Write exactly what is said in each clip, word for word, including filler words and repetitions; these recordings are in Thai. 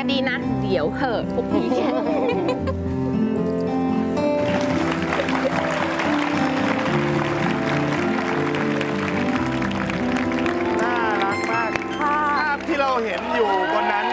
ดีนะเดี๋ยวเหอะพวกพี่แค่น่ารักมากภาพที่เราเห็นอยู่วันนั้น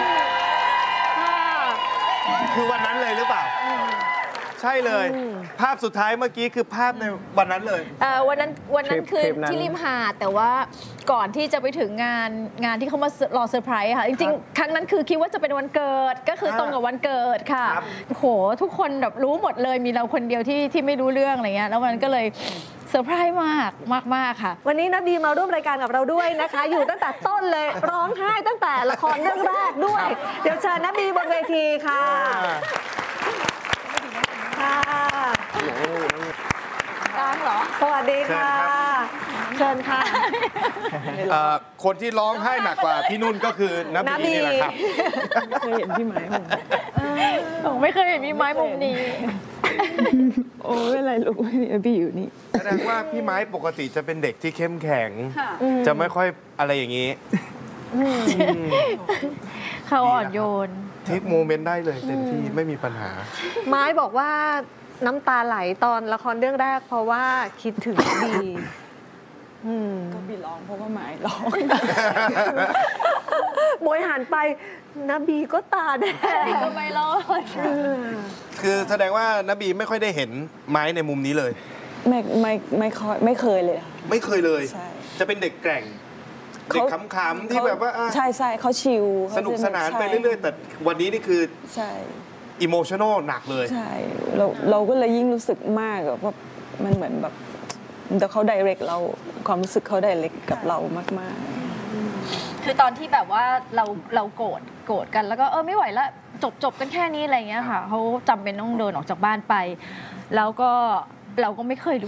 คือวันนั้นเลยหรือเปล่าใช่เลยภาพสุดท้ายเมื่อกี้คือภาพในวันนั้นเลยเอ่อวันนั้นวันนั้นคือที่ริมหาดแต่ว่าก่อนที่จะไปถึงงานงานที่เขามารอเซอร์ไพรส์ค่ะจริงๆครั้งนั้นคือคิดว่าจะเป็นวันเกิดก็คือตรงกับวันเกิดค่ะโหทุกคนแบบรู้หมดเลยมีเราคนเดียวที่ที่ไม่รู้เรื่องอะไรเงี้ยแล้วมันก็เลยเซอร์ไพรส์มากมากมากค่ะวันนี้นะบีมาร่วมรายการกับเราด้วยนะคะ อยู่ตั้งแต่ต้นเลยร้องไห้ตั้งแต่ละครเรื่องแรกด้วย เดี๋ยวเชิญนะบีบนเวทีค่ะค่ะกลางเหรอสวัสดีค่ะเชิญค่ะคนที่ร้องไห้หนักกว่าพี่นุ่นก็คือนับบีนี่แหละครับเคยเห็นพี่ไม้ผมผมไม่เคยเห็นพี่ไม้มุมนี้โอ้ไม่ไรลูกพี่อยู่นี่แสดงว่าพี่ไม้ปกติจะเป็นเด็กที่เข้มแข็งจะไม่ค่อยอะไรอย่างนี้เขาอ่อนโยนเทคโมเมนต์ได้เลยเต็มที่ไม่มีปัญหาไม้บอกว่าน้ำตาไหลตอนละครเรื่องแรกเพราะว่าคิดถึงบีก็บีร้องเพราะว่าไม้ร้องโบยหันไปนะบีก็ตาแดงก็ไม่รอดคือแสดงว่านบีไม่ค่อยได้เห็นไม้ในมุมนี้เลยไม่ไม่ไม่ค่อยไม่เคยเลยไม่เคยเลยจะเป็นเด็กแกร่งเด็กขำๆที่แบบว่าใช่ใช่เขาชิลสนุกสนานไปเรื่อยๆแต่วันนี้นี่คือใช่อิโมชันอลหนักเลยใช่เราเราก็เลยยิ่งรู้สึกมากว่ามันเหมือนแบบแต่เขาไดเรกเราความรู้สึกเขาไดเรกกับเรามากๆคือตอนที่แบบว่าเราเราโกรธโกรธกันแล้วก็เออไม่ไหวแล้วจบจบกันแค่นี้อะไรเงี้ยค่ะเขาจำเป็นต้องเดินออกจากบ้านไปแล้วก็เราก็ไม่เคย